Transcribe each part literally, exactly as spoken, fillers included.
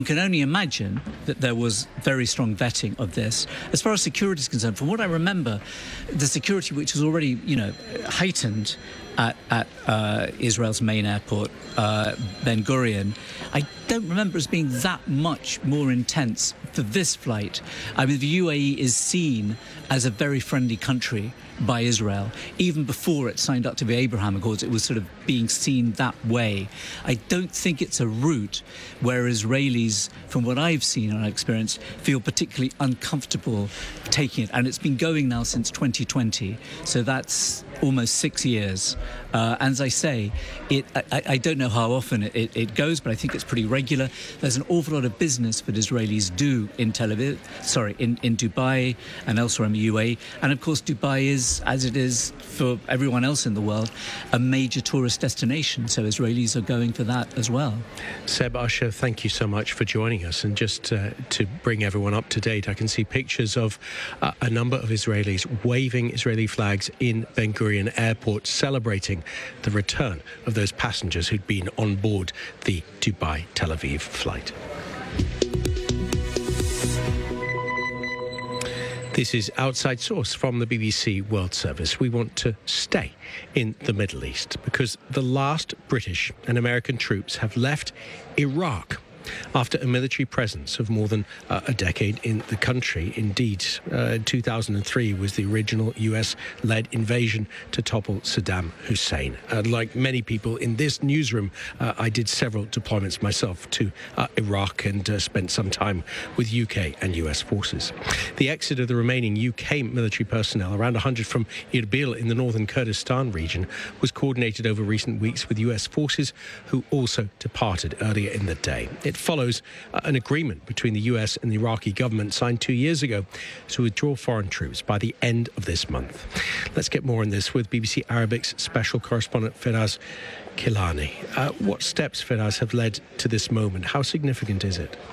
can only imagine that there was very strong vetting of this. As far as security is concerned, from what I remember, the security, which was already, you know, heightened at, at uh, Israel's main airport, uh, Ben Gurion, I don't remember as being that much more intense for this flight. I mean, the U A E is seen as a very friendly country by Israel. Even before it signed up to the Abraham Accords, it was sort of being seen that way. I don't think it's a route where Israelis, from what I've seen and experienced, feel particularly uncomfortable taking it. And it's been going now since twenty twenty, so that's almost six years. Uh, and as I say, it, I, I don't know how often it, it, it goes, but I think it's pretty regular. There's an awful lot of business that Israelis do in Tel Aviv, sorry, in, in Dubai and elsewhere in the U A E. And of course, Dubai is, as it is for everyone else in the world, a major tourist destination. So Israelis are going for that as well. Seb Usher, thank you so much for joining us. And just uh, to bring everyone up to date, I can see pictures of uh, a number of Israelis waving Israeli flags in Ben Gurion Airport, celebrating the return of those passengers who'd been on board the Dubai-Tel Aviv flight. This is Outside Source from the B B C World Service. We want to stay in the Middle East because the last British and American troops have left Iraq after a military presence of more than uh, a decade in the country. Indeed, uh, two thousand three was the original U S-led invasion to topple Saddam Hussein. Uh, like many people in this newsroom, uh, I did several deployments myself to uh, Iraq and uh, spent some time with U K and U S forces. The exit of the remaining U K military personnel, around one hundred from Erbil in the northern Kurdistan region, was coordinated over recent weeks with U S forces who also departed earlier in the day. It follows uh, an agreement between the U S and the Iraqi government signed two years ago to withdraw foreign troops by the end of this month. Let's get more on this with B B C Arabic's special correspondent Firas Kilani. Uh, what steps, Firas, have led to this moment? How significant is it?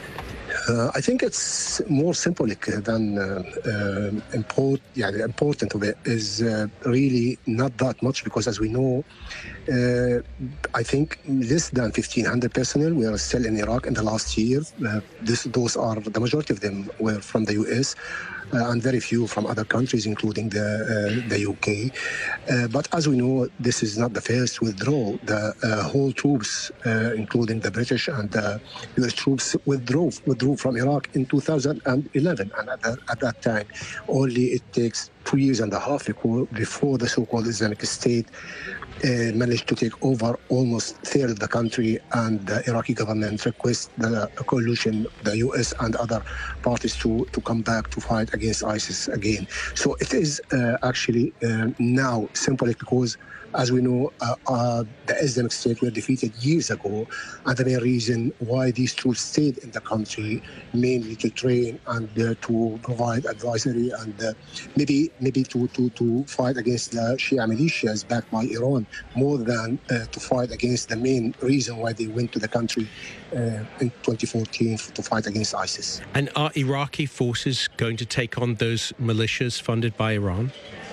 Uh, I think it's more symbolic than uh, uh, import, yeah, the important of it is uh, really not that much because, as we know, uh, I think less than fifteen hundred personnel were still in Iraq in the last year. Uh, this, those are the majority of them were from the U S. Uh, and very few from other countries, including the uh, the U K. Uh, but as we know, this is not the first withdrawal. The uh, whole troops, uh, including the British and the U S troops, withdrew withdrew from Iraq in two thousand eleven. And at that, at that time, only it takes two years and a half before, before the so-called Islamic State Uh, managed to take over almost a third of the country, and the Iraqi government requests the coalition, the U S and other parties to, to come back to fight against ISIS again. So it is uh, actually uh, now symbolic because, as we know, uh, uh, the Islamic State were defeated years ago, and the main reason why these troops stayed in the country, mainly to train and uh, to provide advisory and uh, maybe maybe to, to, to fight against the Shia militias backed by Iran, more than uh, to fight against the main reason why they went to the country uh, in twenty fourteen to fight against ISIS. And are Iraqi forces going to take on those militias funded by Iran?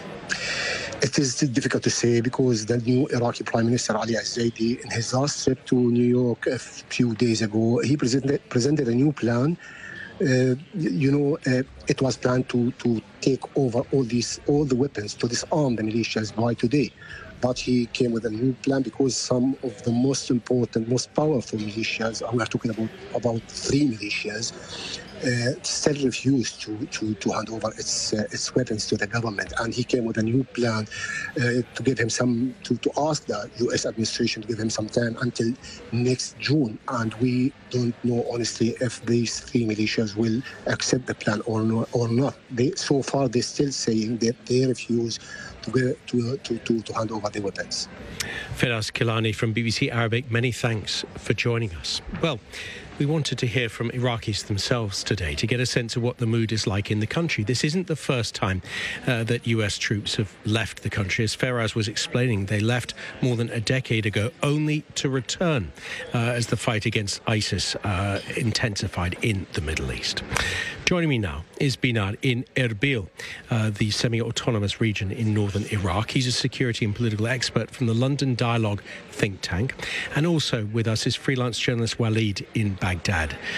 It is difficult to say because the new Iraqi Prime Minister Ali al-Zaidi, in his last trip to New York a few days ago, he presented presented a new plan. Uh, you know, uh, it was planned to to take over all these all the weapons, to disarm the militias by today. But he came with a new plan because some of the most important, most powerful militias, we are talking about about three militias, Uh, still refused to, to, to hand over its uh, its weapons to the government, and he came with a new plan uh, to give him some to, to ask the U S administration to give him some time until next June, and we don't know honestly if these three militias will accept the plan or no, or not. They so far they're still saying that they refuse to to to to, to hand over the weapons. Firas Kilani from B B C Arabic, many thanks for joining us. Well, we wanted to hear from Iraqis themselves today to get a sense of what the mood is like in the country. This isn't the first time uh, that U S troops have left the country. As Firas was explaining, they left more than a decade ago, only to return uh, as the fight against ISIS uh, intensified in the Middle East. Joining me now is Binar in Erbil, uh, the semi-autonomous region in northern Iraq. He's a security and political expert from the London Dialogue think tank. And also with us is freelance journalist Waleed in Baghdad. Baghdad.